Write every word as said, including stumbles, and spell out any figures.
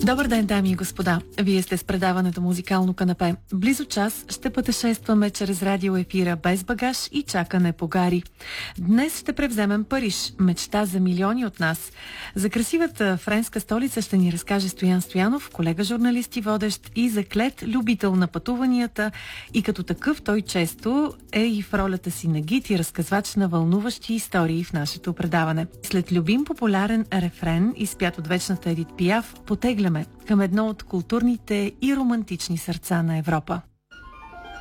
Добър ден, дами и господа! Вие сте с предаването Музикално канапе. Близо час ще пътешестваме чрез радиоефира без багаж и чакане по гари. Днес ще превземем Париж, мечта за милиони от нас. За красивата френска столица ще ни разкаже Стоян Стоянов, колега журналист и водещ и заклет любител на пътуванията, и като такъв той често е и в ролята си на гид и разказвач на вълнуващи истории в нашето предаване. След любим популярен рефрен, изпят от вечната Едит Пиаф, потегляме към едно от културните и романтични сърца на Европа.